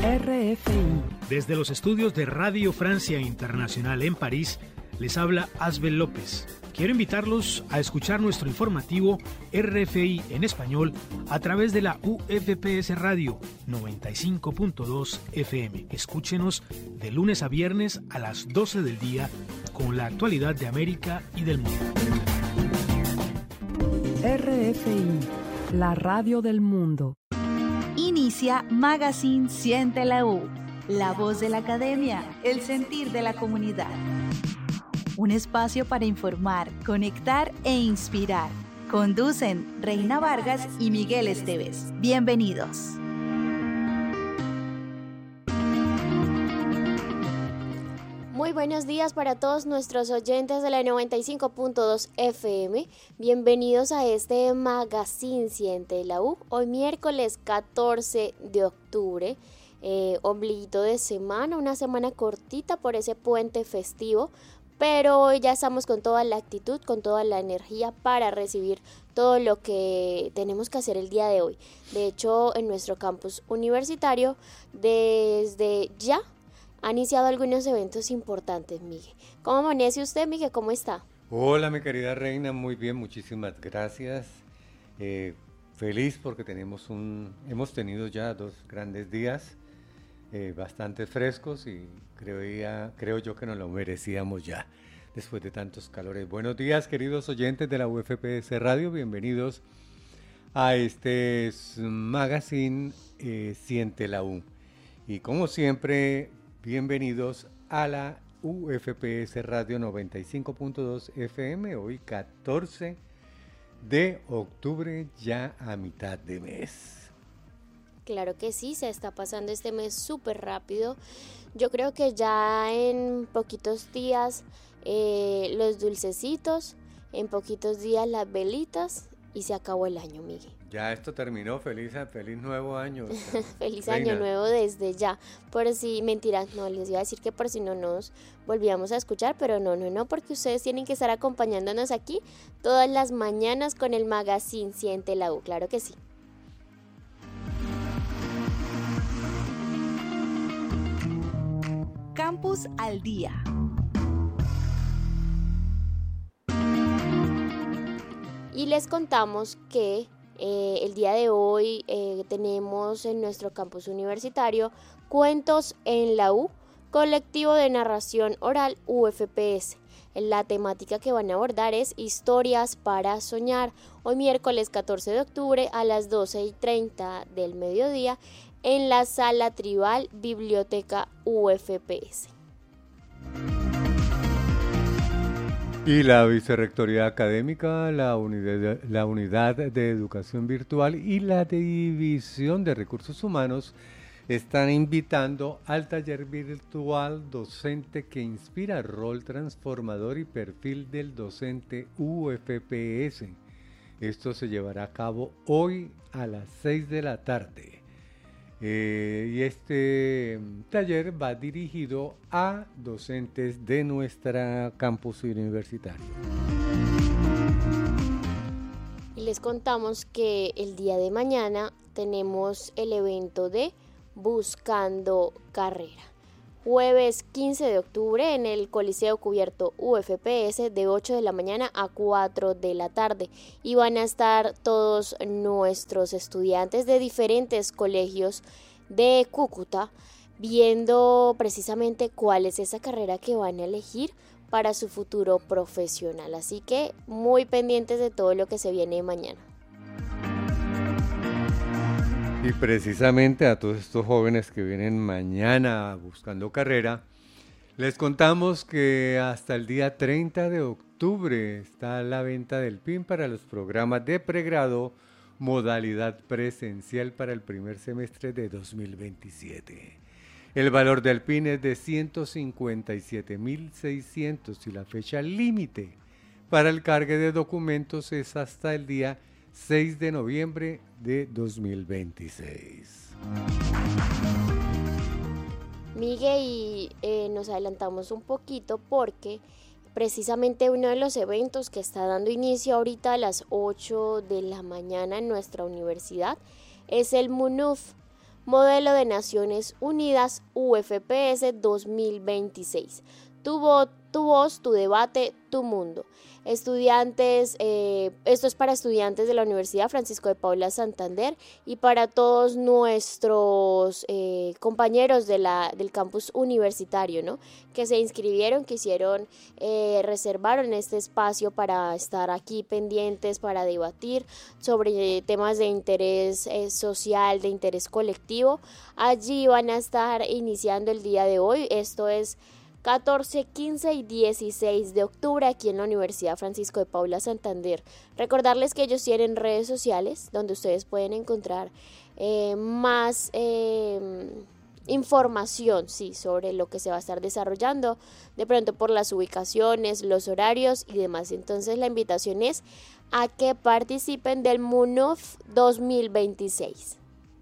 RFI. Desde los estudios de Radio Francia Internacional en París, les habla Asbel López. Quiero invitarlos a escuchar nuestro informativo RFI en español a través de la UFPS Radio 95.2 FM. Escúchenos de lunes a viernes a las 12 del día con la actualidad de América y del mundo. RFI, la radio del mundo. Inicia Magazine Siente la U, la voz de la academia, el sentir de la comunidad. Un espacio para informar, conectar e inspirar. Conducen Reina Vargas y Miguel Esteves. Bienvenidos. Muy buenos días para todos nuestros oyentes de la 95.2 FM. Bienvenidos a este Magazine Siente la U. Hoy miércoles 14 de octubre, ombliguito de semana, una semana cortita por ese puente festivo. Pero hoy ya estamos con toda la actitud, con toda la energía para recibir todo lo que tenemos que hacer el día de hoy. De hecho, en nuestro campus universitario, desde ya han iniciado algunos eventos importantes, Miguel. ¿Cómo amanece usted, Miguel? ¿Cómo está? Hola, mi querida Reina, muy bien, muchísimas gracias. Feliz porque hemos tenido ya 2 grandes días. Bastante frescos y creo yo que nos lo merecíamos ya después de tantos calores. Buenos días, queridos oyentes de la UFPS Radio, bienvenidos a este magazine Siente la U. Y como siempre, bienvenidos a la UFPS Radio 95.2 FM, hoy 14 de octubre, ya a mitad de mes. Claro que sí, se está pasando este mes súper rápido. Yo creo que ya en poquitos días los dulcecitos, en poquitos días las velitas y se acabó el año, Miguel. Ya esto terminó, feliz nuevo año. Feliz Reina. año nuevo desde ya. Por si, mentiras, no, les iba a decir que por si no nos volvíamos a escuchar, pero no, porque ustedes tienen que estar acompañándonos aquí todas las mañanas con el Magazine Siente la U, claro que sí. Campus al Día. Y les contamos que el día de hoy tenemos en nuestro campus universitario Cuentos en la U, colectivo de narración oral UFPS. La temática que van a abordar es Historias para soñar, hoy miércoles 14 de octubre a las 12:30 del mediodía en la Sala Tribal Biblioteca UFPS. Y la Vicerrectoría Académica, la Unidad de Educación Virtual y la División de Recursos Humanos están invitando al taller virtual docente que inspira rol transformador y perfil del docente UFPS. Esto se llevará a cabo hoy a las 6 de la tarde. Y este taller va dirigido a docentes de nuestra campus universitario. Y les contamos que el día de mañana tenemos el evento de Buscando Carrera. Jueves 15 de octubre en el Coliseo Cubierto UFPS de 8 de la mañana a 4 de la tarde. Y van a estar todos nuestros estudiantes de diferentes colegios de Cúcuta viendo precisamente cuál es esa carrera que van a elegir para su futuro profesional. Así que muy pendientes de todo lo que se viene mañana. Y precisamente a todos estos jóvenes que vienen mañana buscando carrera, les contamos que hasta el día 30 de octubre está la venta del PIN para los programas de pregrado, modalidad presencial para el primer semestre de 2027. El valor del PIN es de 157.600 y la fecha límite para el cargue de documentos es hasta el día 6 de noviembre de 2026. Miguel, y nos adelantamos un poquito porque precisamente uno de los eventos que está dando inicio ahorita a las 8 de la mañana en nuestra universidad es el MUNUF, Modelo de Naciones Unidas UFPS 2026. Tu voz, tu debate, tu mundo. Estudiantes, esto es para estudiantes de la Universidad Francisco de Paula Santander y para todos nuestros compañeros del campus universitario, ¿no? Que se inscribieron, quisieron, reservaron este espacio para estar aquí pendientes, para debatir sobre temas de interés social, de interés colectivo. Allí van a estar iniciando el día de hoy. Esto es 14, 15 y 16 de octubre aquí en la Universidad Francisco de Paula Santander. Recordarles que ellos tienen redes sociales donde ustedes pueden encontrar más información sobre lo que se va a estar desarrollando, de pronto por las ubicaciones, los horarios y demás. Entonces la invitación es a que participen del MUNUF 2026.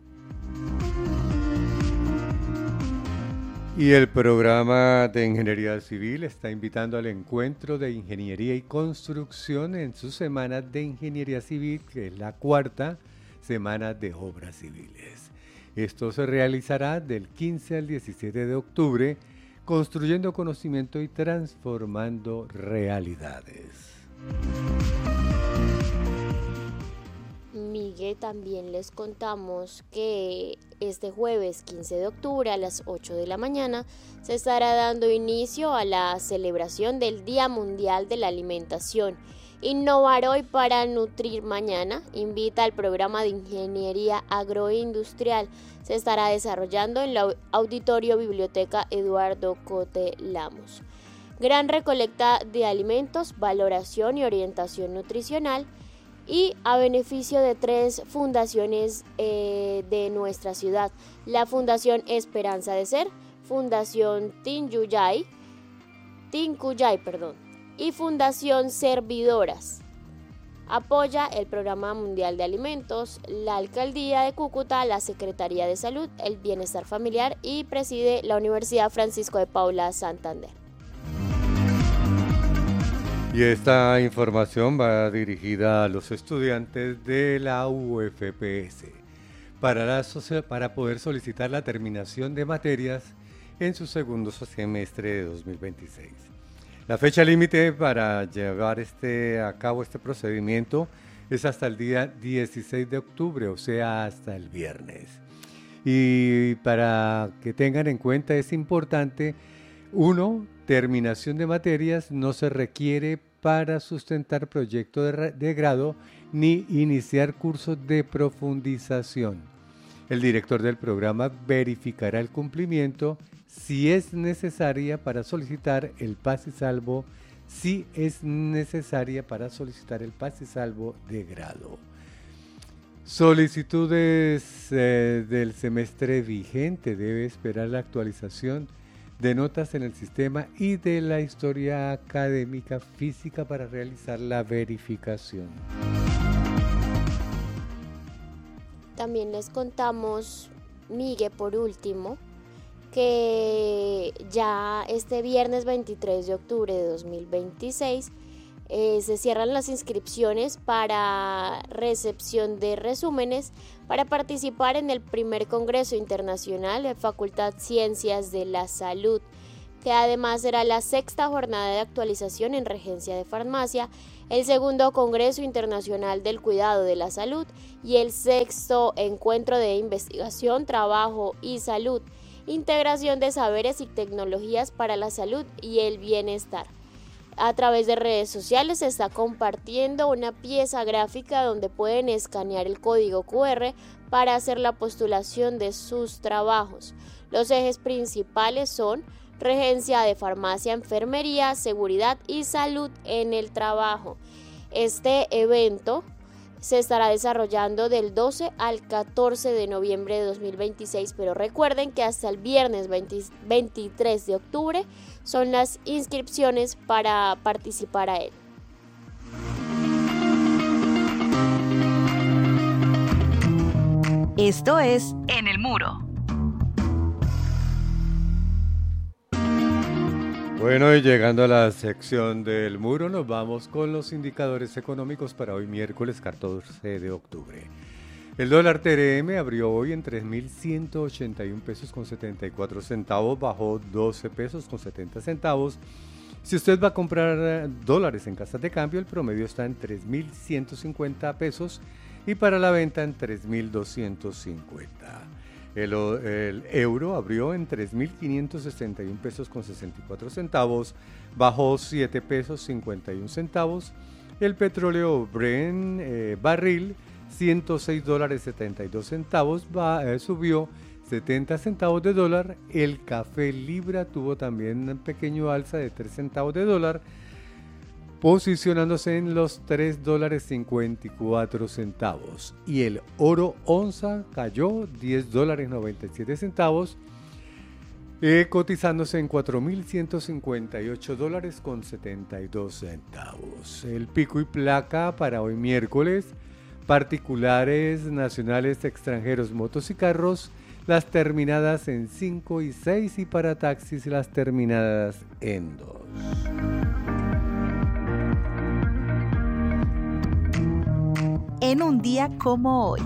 Y el programa de Ingeniería Civil está invitando al encuentro de Ingeniería y Construcción en su semana de Ingeniería Civil, que es la cuarta semana de Obras Civiles. Esto se realizará del 15 al 17 de octubre, construyendo conocimiento y transformando realidades. Miguel, también les contamos que este jueves 15 de octubre a las 8 de la mañana se estará dando inicio a la celebración del Día Mundial de la Alimentación. Innovar hoy para nutrir mañana invita al programa de Ingeniería Agroindustrial. Se estará desarrollando en la Auditorio Biblioteca Eduardo Cote Lamos. Gran recolecta de alimentos, valoración y orientación nutricional, y a beneficio de 3 fundaciones de nuestra ciudad: la Fundación Esperanza de Ser, Fundación Tincuyay, y Fundación Servidoras. Apoya el Programa Mundial de Alimentos, la Alcaldía de Cúcuta, la Secretaría de Salud, el Bienestar Familiar y preside la Universidad Francisco de Paula Santander. Y esta información va dirigida a los estudiantes de la UFPS para poder solicitar la terminación de materias en su segundo semestre de 2026. La fecha límite para llevar a cabo este procedimiento es hasta el día 16 de octubre, o sea, hasta el viernes. Y para que tengan en cuenta, es importante: 1. Terminación de materias no se requiere para sustentar proyecto de grado ni iniciar cursos de profundización. El director del programa verificará el cumplimiento si es necesaria para solicitar el pase y salvo, de grado. Solicitudes del semestre vigente: debe esperar la actualización de notas en el sistema y de la historia académica física para realizar la verificación. También les contamos, Miguel, por último, que ya este viernes 23 de octubre de 2026 se cierran las inscripciones para recepción de resúmenes para participar en el primer Congreso Internacional de Facultad Ciencias de la Salud, que además será la 6ª jornada de actualización en regencia de farmacia, el 2º Congreso Internacional del Cuidado de la Salud y el 6º Encuentro de Investigación, Trabajo y Salud, integración de saberes y tecnologías para la salud y el bienestar. A través de redes sociales se está compartiendo una pieza gráfica donde pueden escanear el código QR para hacer la postulación de sus trabajos. Los ejes principales son regencia de farmacia, enfermería, seguridad y salud en el trabajo. Este evento se estará desarrollando del 12 al 14 de noviembre de 2026, pero recuerden que hasta el viernes 23 de octubre son las inscripciones para participar a él. Esto es En el Muro. Bueno, y llegando a la sección del muro, nos vamos con los indicadores económicos para hoy miércoles 14 de octubre. El dólar TRM abrió hoy en 3.181 pesos con 74 centavos, bajó 12 pesos con 70 centavos. Si usted va a comprar dólares en casas de cambio, el promedio está en 3.150 pesos y para la venta en 3.250. El euro abrió en 3.561 pesos con 64 centavos, bajó 7 pesos 51 centavos. El petróleo Brent barril, $106.72, subió 70 centavos de dólar. El café libra tuvo también un pequeño alza de 3 centavos de dólar, posicionándose en los $3.54. Y el oro onza cayó $10.97, cotizándose en $4.158.72. El pico y placa para hoy miércoles: particulares, nacionales, extranjeros, motos y carros, las terminadas en 5 y 6, y para taxis las terminadas en 2. En un día como hoy.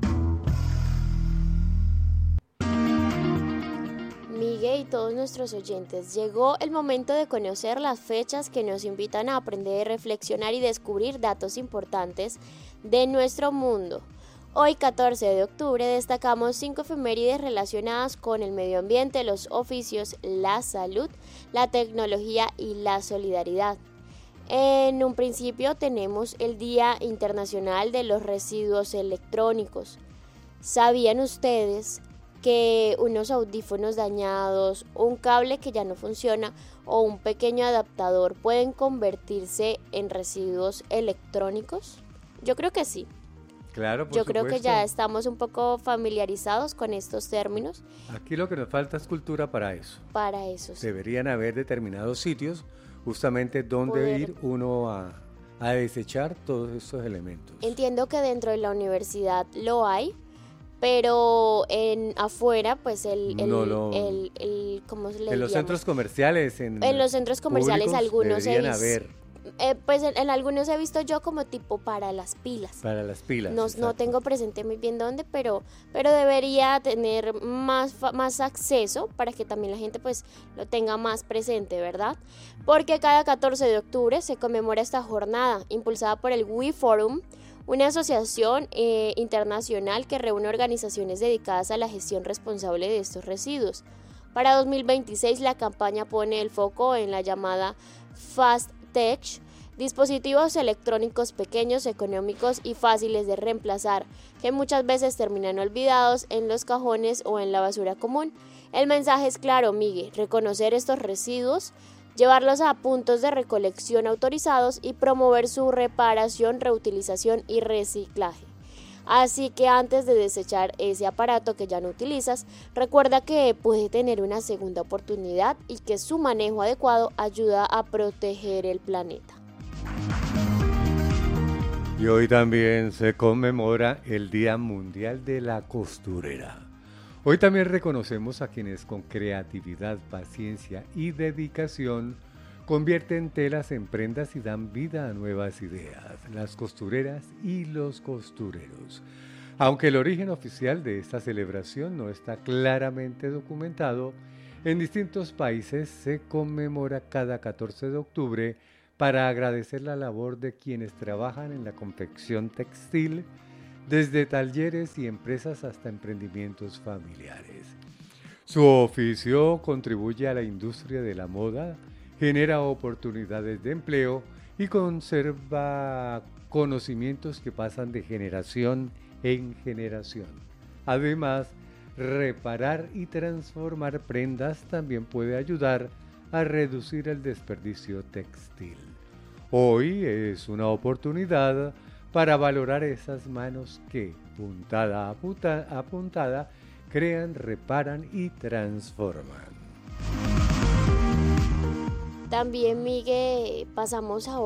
Miguel y todos nuestros oyentes, llegó el momento de conocer las fechas que nos invitan a aprender, reflexionar y descubrir datos importantes de nuestro mundo. Hoy, 14 de octubre, destacamos 5 efemérides relacionadas con el medio ambiente, los oficios, la salud, la tecnología y la solidaridad. En un principio tenemos el Día Internacional de los Residuos Electrónicos. ¿Sabían ustedes que unos audífonos dañados, un cable que ya no funciona o un pequeño adaptador pueden convertirse en residuos electrónicos? Yo creo que sí. Claro, Yo creo que ya estamos un poco familiarizados con estos términos. Aquí lo que nos falta es cultura para eso. Para eso, sí. Deberían haber determinados sitios justamente donde ir uno a desechar todos estos elementos. Entiendo que dentro de la universidad lo hay, pero afuera, pues ¿cómo se le en los centros comerciales, en los centros comerciales algunos deberían haber. Pues en algunos he visto yo como tipo para las pilas. Para las pilas. No tengo presente muy bien dónde, pero debería tener más acceso para que también la gente pues lo tenga más presente, ¿verdad? Porque cada 14 de octubre se conmemora esta jornada impulsada por el We Forum, una asociación internacional que reúne organizaciones dedicadas a la gestión responsable de estos residuos. Para 2026 la campaña pone el foco en la llamada Fast Tech, dispositivos electrónicos pequeños, económicos y fáciles de reemplazar, que muchas veces terminan olvidados en los cajones o en la basura común. El mensaje es claro, Miguel: reconocer estos residuos, llevarlos a puntos de recolección autorizados y promover su reparación, reutilización y reciclaje. Así que antes de desechar ese aparato que ya no utilizas, recuerda que puede tener una segunda oportunidad y que su manejo adecuado ayuda a proteger el planeta. Y hoy también se conmemora el Día Mundial de la Costurera. Hoy también reconocemos a quienes con creatividad, paciencia y dedicación convierten telas en prendas y dan vida a nuevas ideas, las costureras y los costureros. Aunque el origen oficial de esta celebración no está claramente documentado, en distintos países se conmemora cada 14 de octubre para agradecer la labor de quienes trabajan en la confección textil, desde talleres y empresas hasta emprendimientos familiares. Su oficio contribuye a la industria de la moda, genera oportunidades de empleo y conserva conocimientos que pasan de generación en generación. Además, reparar y transformar prendas también puede ayudar a reducir el desperdicio textil. Hoy es una oportunidad para valorar esas manos que, puntada a puntada, crean, reparan y transforman. También, Miguel, pasamos ahora